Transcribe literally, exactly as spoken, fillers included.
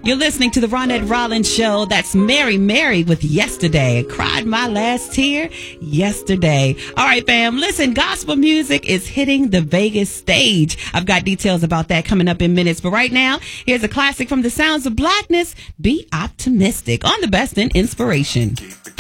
You're listening to the Ronette Rollins Show. That's Mary Mary with Yesterday. I cried my last tear yesterday. All right, fam. Listen, gospel music is hitting the Vegas stage. I've got details about that coming up in minutes. But right now, here's a classic from the Sounds of Blackness. Be optimistic on the best in inspiration.